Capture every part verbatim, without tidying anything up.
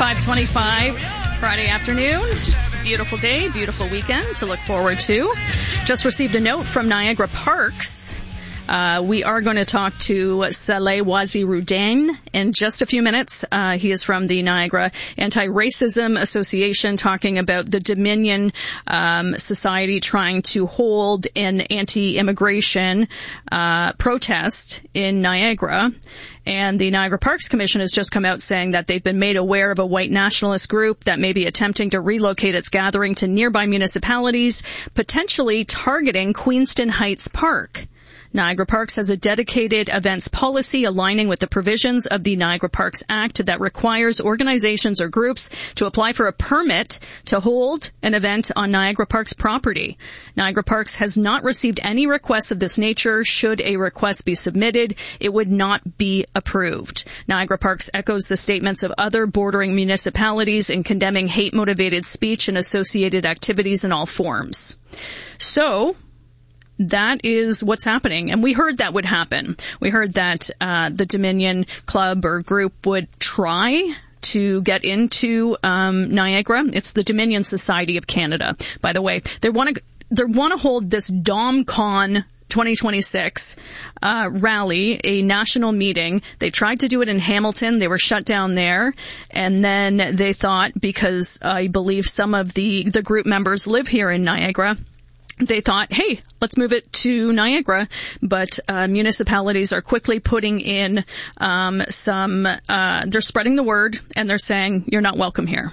five twenty-five Friday afternoon. Beautiful day, beautiful weekend to look forward to. Just received a note from Niagara Parks. Uh, we are going to talk to Saleh Wazirudin in just a few minutes. Uh, he is from the Niagara Anti-Racism Association, talking about the Dominion um, Society trying to hold an anti-immigration uh, protest in Niagara. And the Niagara Parks Commission has just come out saying that they've been made aware of a white nationalist group that may be attempting to relocate its gathering to nearby municipalities, potentially targeting Queenston Heights Park. Niagara Parks has a dedicated events policy aligning with the provisions of the Niagara Parks Act that requires organizations or groups to apply for a permit to hold an event on Niagara Parks property. Niagara Parks has not received any requests of this nature. Should a request be submitted, it would not be approved. Niagara Parks echoes the statements of other bordering municipalities in condemning hate-motivated speech and associated activities in all forms. So, that is what's happening. And we heard that would happen. We heard that uh, the Dominion Club or group would try to get into um, Niagara. It's the Dominion Society of Canada, by the way. They want to they want to hold this DomCon twenty twenty-six uh, rally, a national meeting. They tried to do it in Hamilton. They were shut down there. And then they thought, because I believe some of the, the group members live here in Niagara, they thought, hey, let's move it to Niagara. But uh, municipalities are quickly putting in um, some, uh, they're spreading the word, and they're saying, you're not welcome here.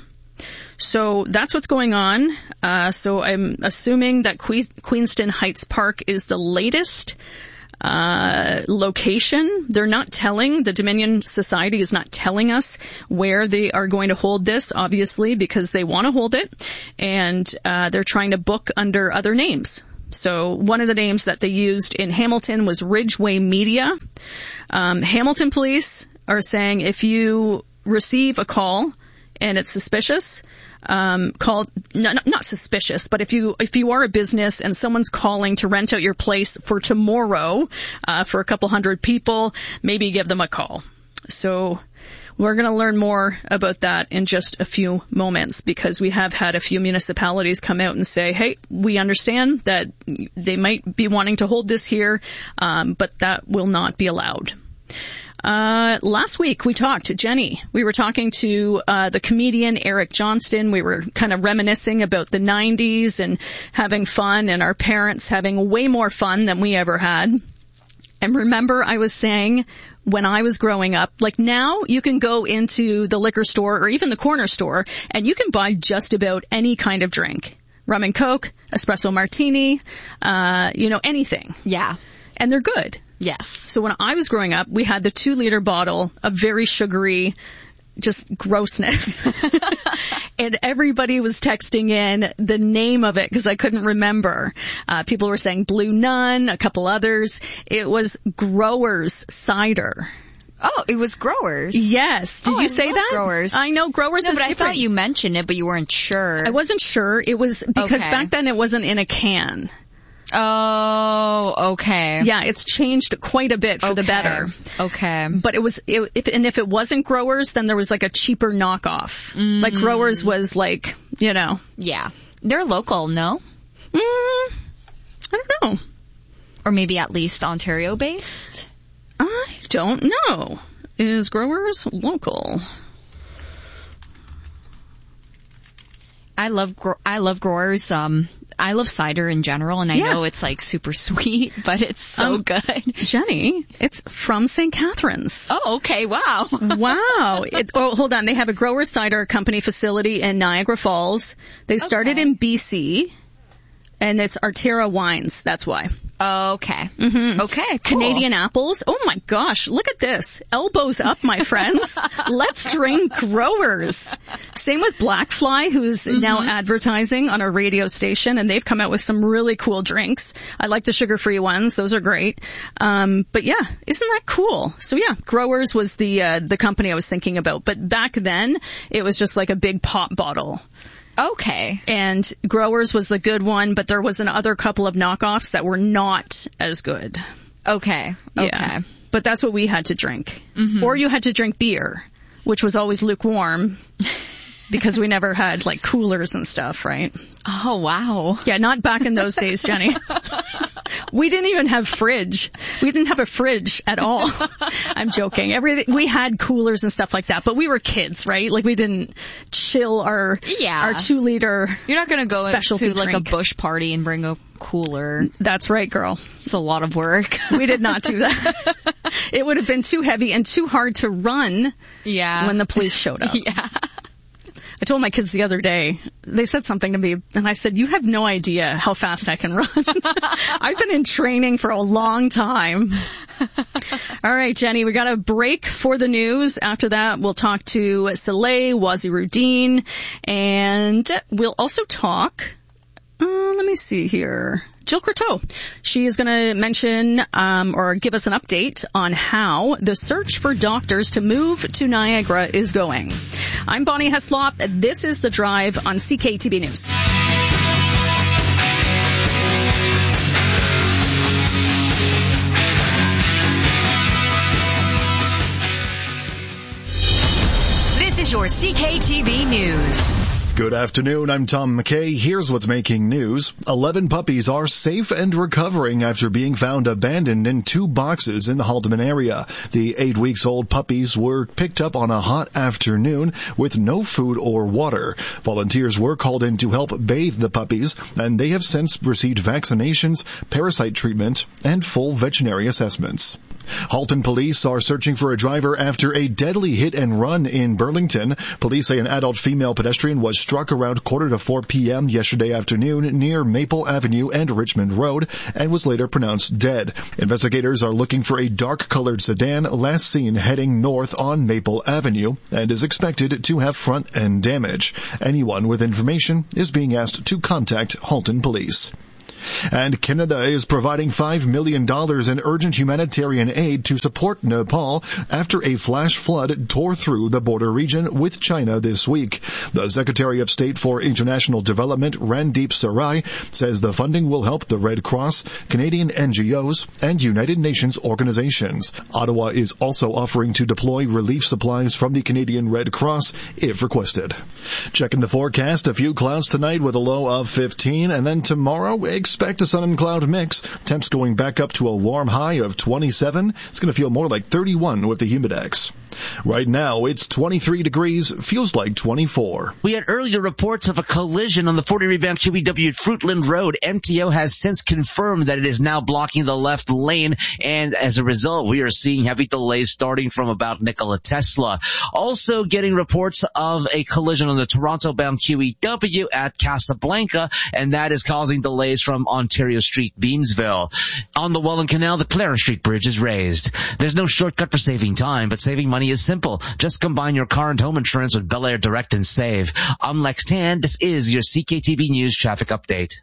So that's what's going on. Uh, so I'm assuming that que- Queenston Heights Park is the latest Uh, location. They're not telling, the Dominion Society is not telling us where they are going to hold this, obviously, because they want to hold it, and uh, they're trying to book under other names. So one of the names that they used in Hamilton was Ridgeway Media. Um, Hamilton police are saying if you receive a call and it's suspicious, Um, called, not, not suspicious, but if you, if you are a business and someone's calling to rent out your place for tomorrow, uh, for a couple hundred people, maybe give them a call. So we're going to learn more about that in just a few moments, because we have had a few municipalities come out and say, hey, we understand that they might be wanting to hold this here, um, but that will not be allowed. Uh, last week we talked, Jenny, we were talking to, uh, the comedian Eric Johnston. We were kind of reminiscing about the nineties and having fun, and our parents having way more fun than we ever had. And remember, I was saying when I was growing up, like now you can go into the liquor store or even the corner store and you can buy just about any kind of drink. Rum and Coke, espresso martini, uh, you know, anything. Yeah. And they're good. Yes. So when I was growing up, we had the two liter bottle of very sugary, just grossness. And everybody was texting in the name of it because I couldn't remember. Uh, people were saying Blue Nun, a couple others. It was Growers Cider. Oh, it was Growers. Yes. Did oh, you I say love that? Growers. I know Growers no, is but different. I thought you mentioned it, but you weren't sure. I wasn't sure. It was because okay. back then it wasn't in a can. Oh, okay. Yeah, it's changed quite a bit for okay. the better. Okay. But it was, it, if, and if it wasn't Growers, then there was like a cheaper knockoff. Mm. Like Growers was like, you know. Yeah. They're local, no? Mm, I don't know. Or maybe at least Ontario based? I don't know. Is Growers local? I love, I love Growers, um, I love cider in general, and I yeah. know it's like super sweet, but it's so um, good. Jenny, it's from Saint Catharines. Oh, okay. Wow. Wow. It, oh, hold on. They have a Grower Cider Company facility in Niagara Falls. They started okay. in B C, and it's Arterra Wines. That's why. Okay. Mm-hmm. Okay, cool. Canadian apples. Oh my gosh, look at this. Elbows up, my friends. Let's drink Growers. Same with Blackfly, who's mm-hmm. now advertising on a radio station, and they've come out with some really cool drinks. I like the sugar-free ones. Those are great. Um, but yeah, isn't that cool? So yeah, Growers was the, uh, the company I was thinking about. But back then, it was just like a big pop bottle. Okay. And Growers was the good one, but there was another couple of knockoffs that were not as good. Okay. Okay. Yeah. But that's what we had to drink. Mm-hmm. Or you had to drink beer. which was always lukewarm because we never had like coolers and stuff, right? Oh, wow. Yeah, not back in those days, Jenny. We didn't even have fridge. We didn't have a fridge at all. I'm joking. Everything, we had coolers and stuff like that, but we were kids, right? Like we didn't chill our, yeah. our two liter You're not going to go specialty to like drink. a bush party and bring a cooler. That's right, girl. It's a lot of work. We did not do that. It would have been too heavy and too hard to run yeah. when the police showed up. Yeah. I told my kids the other day, they said something to me, and I said, you have no idea how fast I can run. I've been in training for a long time. All right, Jenny, we got a break for the news. After that, we'll talk to Soleil Waziruddin, and we'll also talk, uh, let me see here, Jill Croteau. She is going to mention um, or give us an update on how the search for doctors to move to Niagara is going. I'm Bonnie Heslop. This is The Drive on C K T B News. This is your C K T B News. Good afternoon, I'm Tom McKay. Here's what's making news. Eleven puppies are safe and recovering after being found abandoned in two boxes in the Haldeman area. The eight weeks old puppies were picked up on a hot afternoon with no food or water. Volunteers were called in to help bathe the puppies, and they have since received vaccinations, parasite treatment, and full veterinary assessments. Halton police are searching for a driver after a deadly hit and run in Burlington. Police say an adult female pedestrian was struck around quarter to four p.m. yesterday afternoon near Maple Avenue and Richmond Road and was later pronounced dead. Investigators are looking for a dark-colored sedan last seen heading north on Maple Avenue and is expected to have front-end damage. Anyone with information is being asked to contact Halton Police. And Canada is providing five million dollars in urgent humanitarian aid to support Nepal after a flash flood tore through the border region with China this week. The Secretary of State for International Development, Randeep Sarai, says the funding will help the Red Cross, Canadian N G Os, and United Nations organizations. Ottawa is also offering to deploy relief supplies from the Canadian Red Cross if requested. Checking the forecast, a few clouds tonight with a low of fifteen, and then tomorrow, expect a sun and cloud mix. Temps going back up to a warm high of twenty-seven. It's going to feel more like thirty-one with the humidex. Right now, it's twenty-three degrees, feels like twenty-four. We had earlier reports of a collision on the forty rebound Q E W at Fruitland Road. M T O has since confirmed that it is now blocking the left lane, and as a result, we are seeing heavy delays starting from about Nikola Tesla. Also getting reports of a collision on the Toronto-bound Q E W at Casablanca, and that is causing delays from Ontario Street, Beamsville. On the Welland Canal, the Clarence Street Bridge is raised. There's no shortcut for saving time, but saving money is simple. Just combine your car and home insurance with Bel Air Direct and save. I'm Lex Tan. This is your C K T B News traffic update.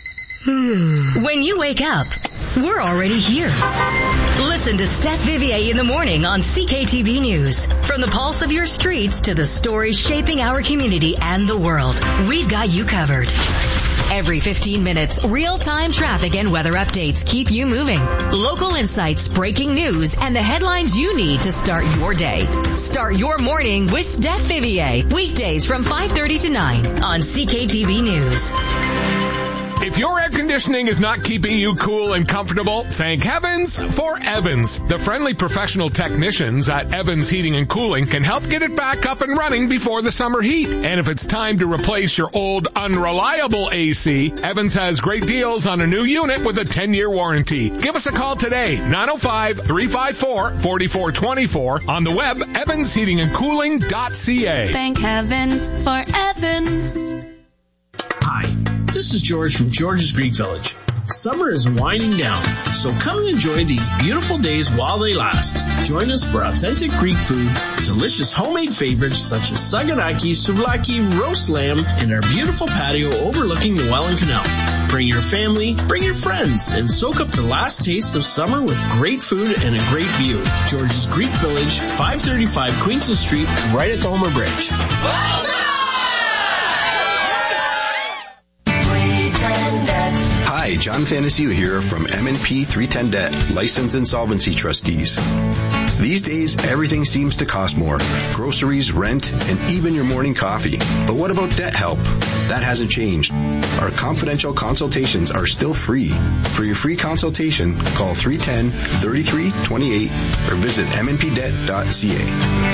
When you wake up, we're already here. Listen to Steph Vivier in the morning on C K T V News. From the pulse of your streets to the stories shaping our community and the world, we've got you covered. Every fifteen minutes, real-time traffic and weather updates keep you moving. Local insights, breaking news, and the headlines you need to start your day. Start your morning with Steph Vivier. Weekdays from five thirty to nine on C K T V News. If your air conditioning is not keeping you cool and comfortable, thank heavens for Evans. The friendly professional technicians at Evans Heating and Cooling can help get it back up and running before the summer heat. And if it's time to replace your old unreliable A C, Evans has great deals on a new unit with a ten-year warranty. Give us a call today, nine oh five, three five four, four four two four, on the web, evans heating and cooling dot c a. Thank heavens for Evans. Hi, this is George from George's Greek Village. Summer is winding down, so come and enjoy these beautiful days while they last. Join us for authentic Greek food, delicious homemade favorites such as saganaki, souvlaki, roast lamb, and our beautiful patio overlooking the Welland Canal. Bring your family, bring your friends, and soak up the last taste of summer with great food and a great view. George's Greek Village, five thirty-five Queenston Street, right at the Homer Bridge. Hi, John Thanasiu here from M and P three ten Debt, Licensed Insolvency Trustees. These days, everything seems to cost more. Groceries, rent, and even your morning coffee. But what about debt help? That hasn't changed. Our confidential consultations are still free. For your free consultation, call three one zero, three three two eight or visit m n p debt dot c a.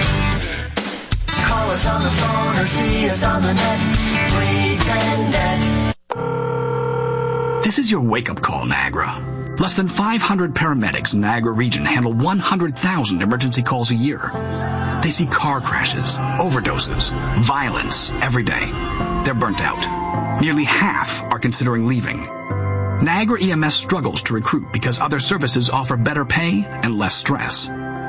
Call us on the phone or see us on the net. three ten Debt. This is your wake-up call, Niagara. Less than five hundred paramedics in the Niagara region handle one hundred thousand emergency calls a year. They see car crashes, overdoses, violence every day. They're burnt out. Nearly half are considering leaving. Niagara E M S struggles to recruit because other services offer better pay and less stress.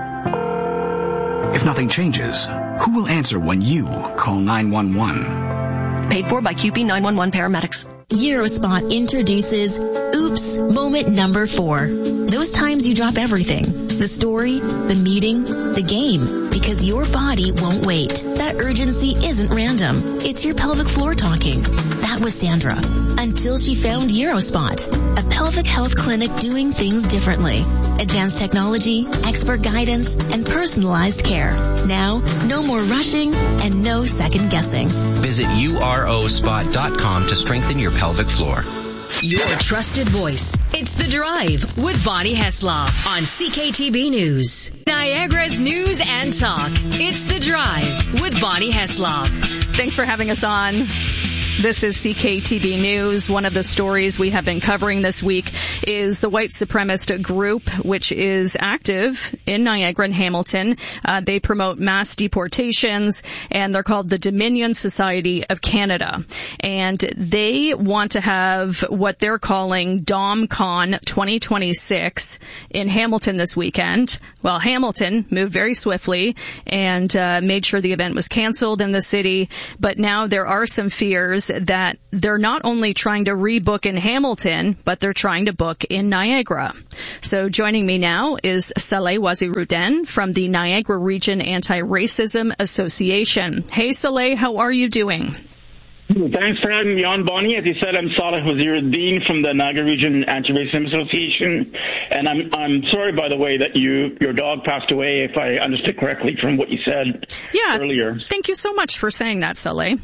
If nothing changes, who will answer when you call nine one one? Paid for by Q P nine one one Paramedics. Eurospot introduces Oops Moment Number Four. Those times you drop everything. The story, the meeting, the game. Because your body won't wait. That urgency isn't random. It's your pelvic floor talking. That was Sandra. Until she found Eurospot. A pelvic health clinic doing things differently. Advanced technology, expert guidance, and personalized care. Now, no more rushing and no second guessing. Visit U R O spot dot com to strengthen your pelvic floor. Your trusted voice. It's The Drive with Bonnie Heslov on C K T B News. Niagara's news and talk. It's The Drive with Bonnie Heslov. Thanks for having us on. This is C K T B News. One of the stories we have been covering this week is the white supremacist group, which is active in Niagara and Hamilton. Uh, they promote mass deportations, and they're called the Dominion Society of Canada. And they want to have what they're calling DomCon twenty twenty-six in Hamilton this weekend. Well, Hamilton moved very swiftly and uh, made sure the event was canceled in the city. But now there are some fears that they're not only trying to rebook in Hamilton, but they're trying to book in Niagara. So joining me now is Saleh Wazirudin from the Niagara Region Anti-Racism Association. Hey, Saleh, how are you doing? Thanks for having me on, Bonnie. As you said, I'm Saleh Wazirudin from the Niagara Region Anti-Racism Association, and I'm I'm sorry, by the way, that you your dog passed away, if I understood correctly from what you said yeah, earlier. Thank you so much for saying that, Saleh.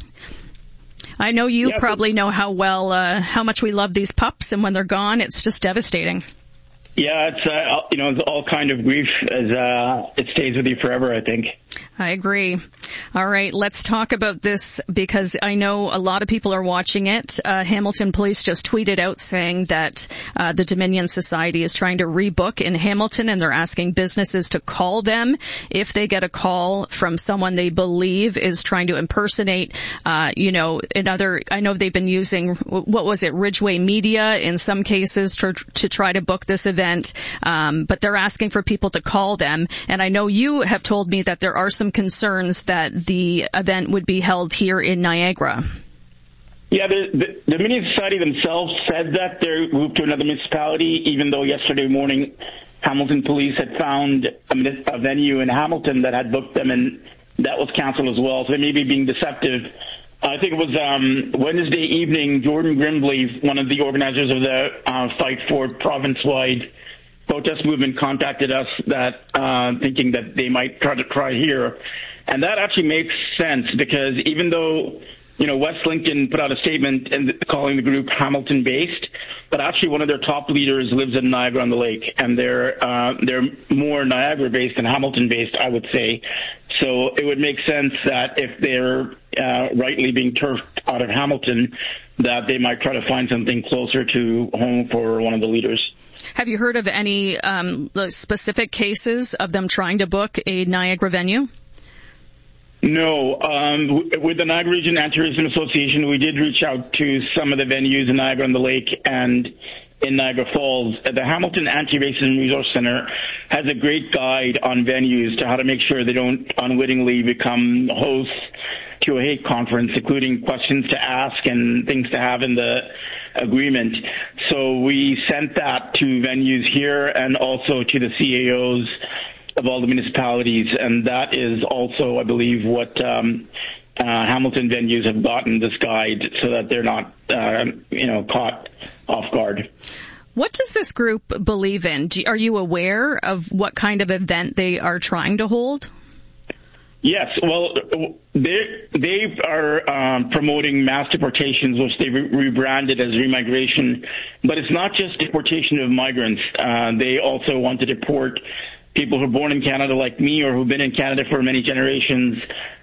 I know you yeah, probably know how well, uh, how much we love these pups, and when they're gone, it's just devastating. Yeah, it's, uh, you know, it's all kind of grief as, uh, it stays with you forever, I think. I agree. All right, let's talk about this because I know a lot of people are watching it. Uh, Hamilton Police just tweeted out saying that uh, the Dominion Society is trying to rebook in Hamilton, and they're asking businesses to call them if they get a call from someone they believe is trying to impersonate, uh, you know, another, I know they've been using, what was it, Ridgeway Media in some cases to, to try to book this event, um, but they're asking for people to call them. And I know you have told me that there are some concerns that the event would be held here in Niagara. Yeah, the, the, the Dominion Society themselves said that they're moved to another municipality, even though yesterday morning Hamilton Police had found a, a venue in Hamilton that had booked them, and that was canceled as well. So they may be being deceptive. I think it was um, Wednesday evening, Jordan Grimbley, one of the organizers of the uh, Fight for province-wide protest movement, contacted us that uh, thinking that they might try to try here. And that actually makes sense because even though, you know, West Lincoln put out a statement and calling the group Hamilton-based, but actually one of their top leaders lives in Niagara-on-the-Lake, and they're uh, they're more Niagara-based than Hamilton-based, I would say. So it would make sense that if they're uh, rightly being turfed out of Hamilton, that they might try to find something closer to home for one of the leaders. Have you heard of any um, specific cases of them trying to book a Niagara venue? No. Um, with the Niagara Region Anti-Racism Association, we did reach out to some of the venues in Niagara-on-the-Lake and in Niagara Falls. The Hamilton Anti-Racism Resource Center has a great guide on venues to how to make sure they don't unwittingly become hosts to a hate conference, including questions to ask and things to have in the agreement. So we sent that to venues here and also to the C A Os of all the municipalities, and that is also, I believe, what um, uh, Hamilton venues have gotten this guide, so that they're not, uh, you know, caught off guard. What does this group believe in? Do, are you aware of what kind of event they are trying to hold? Yes, well, they they are um, promoting mass deportations, which they re- rebranded as remigration. But it's not just deportation of migrants. Uh, they also want to deport people who are born in Canada like me or who've been in Canada for many generations,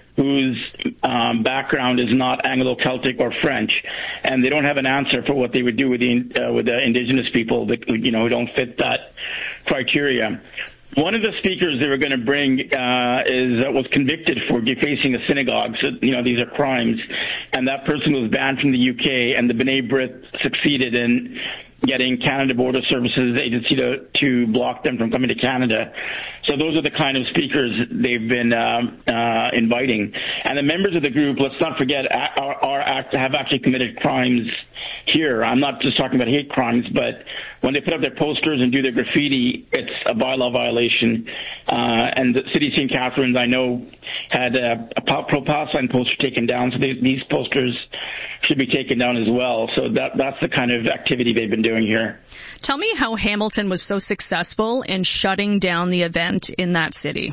whose um, background is not Anglo-Celtic or French, and they don't have an answer for what they would do with the uh, with the Indigenous people that you know who don't fit that criteria. One of the speakers they were going to bring uh, is uh, was convicted for defacing a synagogue. So, you know, these are crimes. And that person was banned from the U K, and the B'nai B'rith succeeded in getting Canada Border Services Agency to, to block them from coming to Canada. So those are the kind of speakers they've been um, uh, inviting. And the members of the group, let's not forget, are, are act, have actually committed crimes here. I'm not just talking about hate crimes, but when they put up their posters and do their graffiti, it's a bylaw violation. Uh, and the City of Saint Catharines, I know, had a, a pro-Palestine poster taken down, so they, these posters should be taken down as well. So that that's the kind of activity they've been doing here. Tell me how Hamilton was so successful in shutting down the event in that city.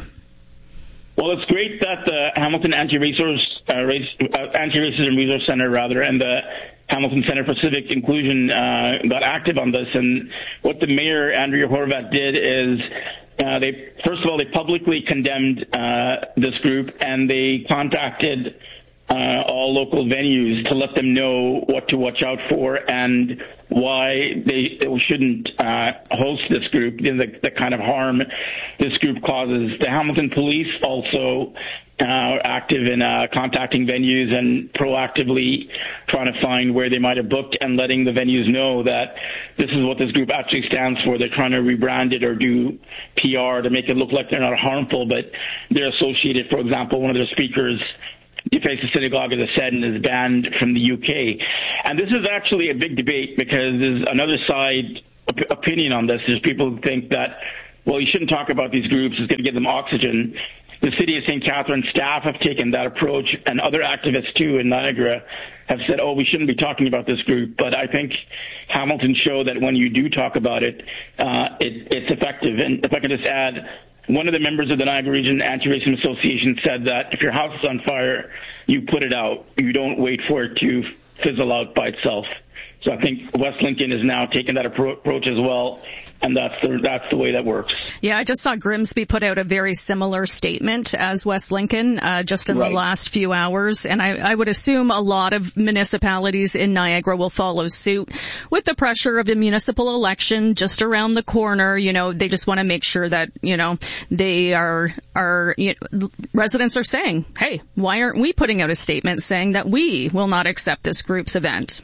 Well, it's great that the Hamilton Anti-Resource, uh, Race, uh, Anti-Racism Resource Center, rather, and the Hamilton Center for Civic Inclusion uh, got active on this. And what the mayor, Andrea Horvat, did is uh, they, first of all, they publicly condemned uh, this group, and they contacted uh, all local venues to let them know what to watch out for and why they shouldn't uh, host this group, you know, the, the kind of harm this group causes. The Hamilton Police also uh, active in uh, contacting venues and proactively trying to find where they might have booked and letting the venues know that this is what this group actually stands for. They're trying to rebrand it or do P R to make it look like they're not harmful, but they're associated. For example, one of their speakers defaced the synagogue, as I said, and is banned from the U K. And this is actually a big debate because there's another side op- opinion on this. There's people who think that, well, you shouldn't talk about these groups. It's going to give them oxygen. The City of Saint Catharines staff have taken that approach, and other activists, too, in Niagara have said, oh, we shouldn't be talking about this group. But I think Hamilton showed that when you do talk about it, uh, it it's effective. And if I could just add, one of the members of the Niagara Region Anti-Racism Association said that if your house is on fire, you put it out. You don't wait for it to fizzle out by itself. So I think West Lincoln is now taking that appro- approach as well, and that's the, that's the way that works. Yeah, I just saw Grimsby put out a very similar statement as West Lincoln uh, just in right. the last few hours, and I, I would assume a lot of municipalities in Niagara will follow suit with the pressure of the municipal election just around the corner. You know, they just want to make sure that, you know, they are, are you know, residents are saying, hey, why aren't we putting out a statement saying that we will not accept this group's event?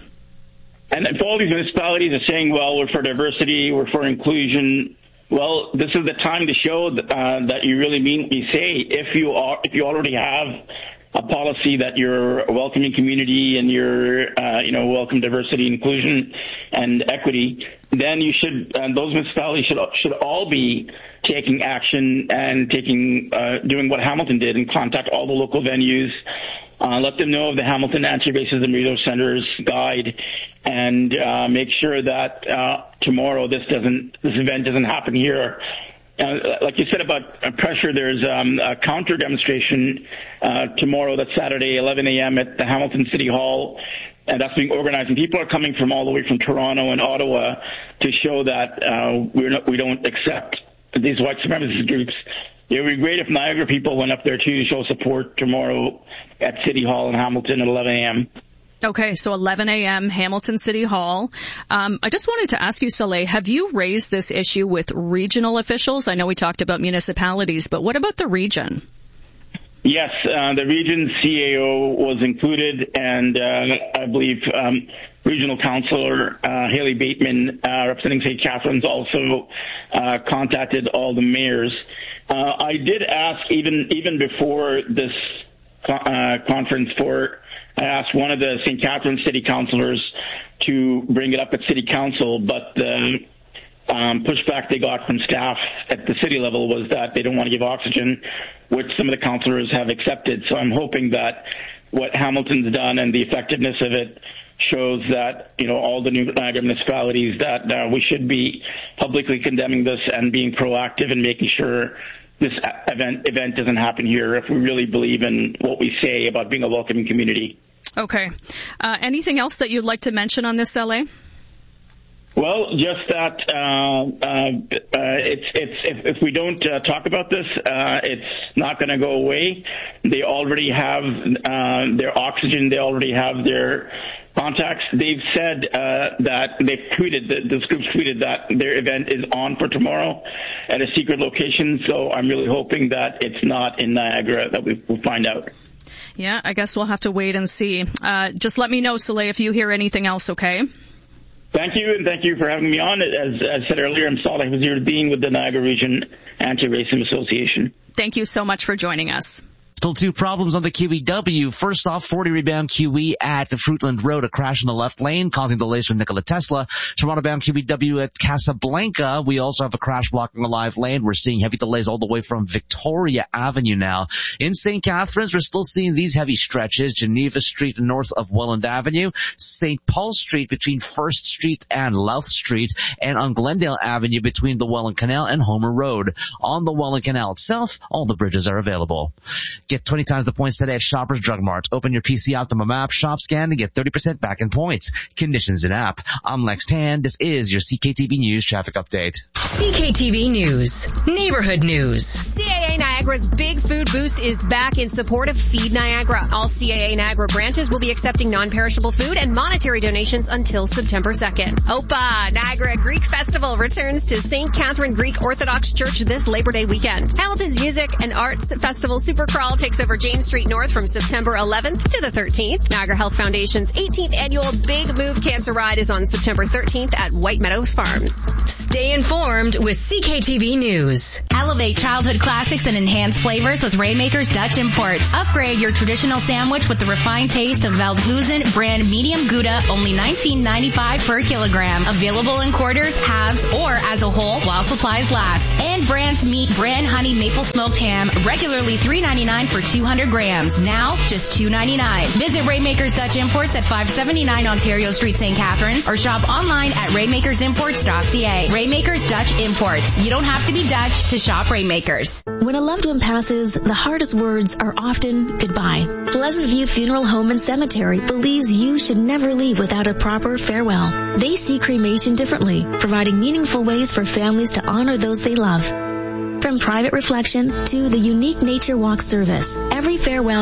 And if all these municipalities are saying, well, we're for diversity, we're for inclusion, well, this is the time to show that, uh, that you really mean what you say. If you are, if you already have a policy that you're a welcoming community and you're, uh, you know, welcome diversity, inclusion, and equity, then you should, uh, those municipalities should should all be taking action and taking, uh, doing what Hamilton did and contact all the local venues. Uh, let them know of the Hamilton Anti-Racism Resource Center's guide, and uh, make sure that uh, tomorrow this doesn't, this event doesn't happen here. Uh, like you said about uh, pressure, there's um, a counter demonstration uh, tomorrow. That's Saturday, eleven a.m. at the Hamilton City Hall, and that's being organized. And people are coming from all the way from Toronto and Ottawa to show that uh, we're not, we don't accept these white supremacist groups. It would be great if Niagara people went up there, too, to show support tomorrow at City Hall in Hamilton at eleven a.m. Okay, so eleven a.m., Hamilton City Hall. Um, I just wanted to ask you, Saleh, have you raised this issue with regional officials? I know we talked about municipalities, but what about the region? Yes, uh, the region C A O was included, and uh, I believe um, Regional Councillor uh, Haley Bateman, uh, representing Saint Catharines, also uh, contacted all the mayors. Uh, I did ask, even even before this uh, conference, for I asked one of the Saint Catharines city councillors to bring it up at city council, but the um, pushback they got from staff at the city level was that they don't want to give oxygen, which some of the councillors have accepted. So I'm hoping that what Hamilton's done and the effectiveness of it shows that, you know, all the new Niagara municipalities that uh, we should be publicly condemning this and being proactive and making sure this event event doesn't happen here if we really believe in what we say about being a welcoming community. Okay. Uh, anything else that you'd like to mention on this, L A? Well, just that uh, uh, uh, it's it's if, if we don't uh, talk about this, uh, it's not going to go away. They already have uh, their oxygen. They already have their contacts. They've said uh, that they've tweeted that this group tweeted that their event is on for tomorrow at a secret location. So I'm really hoping that it's not in Niagara that we will find out. Yeah, I guess we'll have to wait and see. Uh, just let me know, Soleil, if you hear anything else. Okay. Thank you, and thank you for having me on. As I said earlier, I'm Saleh Wazir-Din with the Niagara Region Anti-Racism Association. Thank you so much for joining us. Still two problems on the Q E W. First off, forty rebound Q E at Fruitland Road, a crash in the left lane causing delays for Nikola Tesla. Toronto-bound Q E W at Casablanca. We also have a crash blocking a live lane. We're seeing heavy delays all the way from Victoria Avenue now. In Saint Catharines, we're still seeing these heavy stretches. Geneva Street north of Welland Avenue, Saint Paul Street between First Street and Louth Street, and on Glendale Avenue between the Welland Canal and Homer Road. On the Welland Canal itself, all the bridges are available. Get twenty times the points today at Shoppers Drug Mart. Open your P C Optimum app, shop scan, and get thirty percent back in points. Conditions in app. I'm Lex Tan. This is your C K T V News traffic update. C K T V News. Neighborhood News. C A A Niagara's Big Food Boost is back in support of Feed Niagara. All C A A Niagara branches will be accepting non-perishable food and monetary donations until September second. Opa! Niagara Greek Festival returns to Saint Catherine Greek Orthodox Church this Labor Day weekend. Hamilton's Music and Arts Festival Super Crawl takes over James Street North from September eleventh to the thirteenth. Niagara Health Foundation's eighteenth annual Big Move Cancer Ride is on September thirteenth at White Meadows Farms. Stay informed with C K T V News. Elevate childhood classics and enhance flavors with Rainmakers Dutch Imports. Upgrade your traditional sandwich with the refined taste of Veldhuizen brand medium Gouda, only nineteen ninety-five per kilogram. Available in quarters, halves, or as a whole while supplies last. And Brand's Meat brand honey maple smoked ham, regularly three ninety-nine for two hundred grams. Now, just two ninety-nine. Visit Rainmakers Dutch Imports at five seventy-nine Ontario Street, Saint Catharines, or shop online at rainmakers imports dot c a. Rainmakers Dutch Imports. You don't have to be Dutch to shop Rainmakers. When a loved one passes, the hardest words are often goodbye. Pleasant View Funeral Home and Cemetery believes you should never leave without a proper farewell. They see cremation differently, providing meaningful ways for families to honor those they love. From private reflection to the unique nature walk service, every farewell